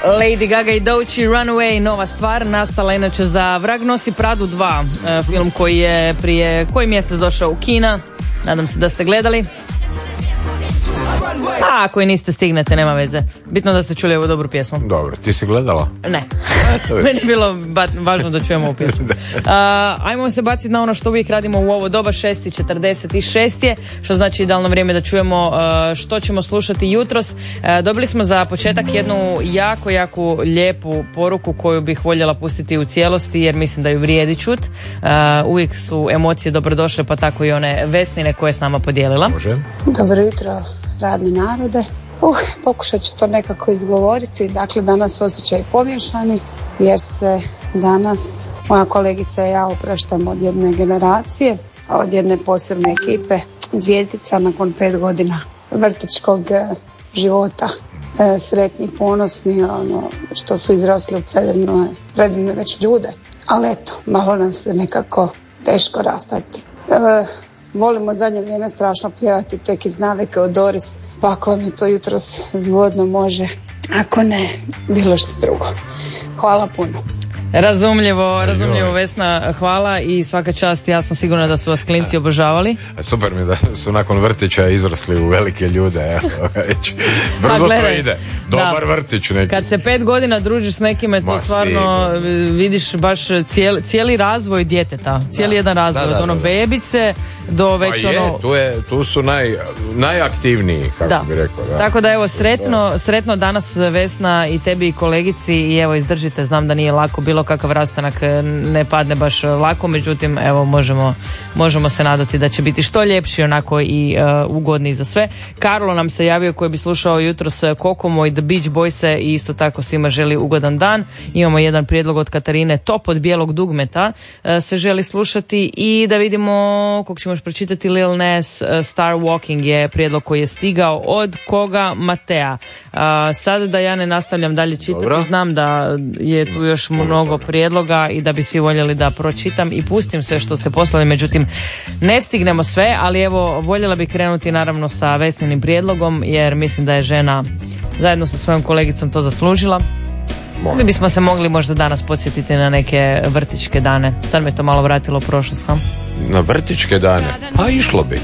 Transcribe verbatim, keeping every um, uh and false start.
Lady Gaga i Doechii, Runaway, nova stvar, nastala inače za Vrag nosi Pradu dva, film koji je prije koji mjesec došao u kina, nadam se da ste gledali. A ako i niste, stignete, nema veze. Bitno da ste čuli ovu dobru pjesmu. Dobro, ti si gledala? Ne. Meni je bilo ba- važno da čujemo ovu pjesmu. Uh, ajmo se baciti na ono što uvijek radimo u ovo doba, šest i četrdeset šest je, što znači idealno vrijeme da čujemo uh, što ćemo slušati jutros. Uh, dobili smo za početak jednu jako, jako lijepu poruku koju bih voljela pustiti u cijelosti, jer mislim da ju vrijedi čut. Uh, uvijek su emocije dobrodošle, pa tako i one Vesnine koje je s nama podijelila. Može. Dobro jutro, radni narode. Uh, pokušat ću to nekako izgovoriti. Dakle, danas osjećaj pomiješani, jer se danas moja kolegica i ja opraštamo od jedne generacije, od jedne posebne ekipe zvijezdica nakon pet godina vrtićkog eh, života. Eh, sretni, ponosni, ono, što su izrasli u predivne, predivne već ljude. Ali eto, malo nam se nekako teško rastati. Eh, Volimo zadnje vrijeme strašno pjevati tek iz navike od Doris, pa ako vam je to jutros zgodno može, ako ne, bilo što drugo. Hvala puno. Razumljivo, razumljivo Vesna, hvala i svaka čast, ja sam sigurna da su vas klinci obožavali. Super mi da su nakon vrtića izrasli u velike ljude. Brzo to ide. Dobar da. Vrtić neki. Kad se pet godina družiš s nekime, to Ma, stvarno sigurno. Vidiš baš cijeli, cijeli razvoj djeteta, cijeli da. jedan razvoj, da, da, od ono da, da. bebice do već pa je, ono... Tu, je, tu su naj, najaktivniji, kako da. bi rekao. Da. Tako da evo, sretno, da. sretno danas Vesna i tebi i kolegici i evo izdržite, znam da nije lako, bilo kakav rastanak ne padne baš lako, međutim evo možemo, možemo se nadati da će biti što ljepši onako i uh, ugodniji za sve. Karlo nam se javio koji bi slušao jutros Kokomo i The Beach Boyse i isto tako svima želi ugodan dan. Imamo jedan prijedlog od Katarine, Top od bijelog dugmeta uh, se želi slušati i da vidimo kog ćemo još pročitati. Lil Nas uh, Star Walking je prijedlog koji je stigao od koga? Matea. Uh, sad da ja ne nastavljam dalje čitati, Dobro. znam da je tu još mnogo prijedloga i da bi svi voljeli da pročitam i pustim sve što ste poslali, međutim ne stignemo sve, ali evo voljela bih krenuti naravno sa Vesninim prijedlogom, jer mislim da je žena zajedno sa svojom kolegicom to zaslužila. Mi bismo se mogli možda danas podsjetiti na neke vrtićke dane. Sad me to malo vratilo u prošlost, ha? Na vrtićke dane? Pa išlo bi.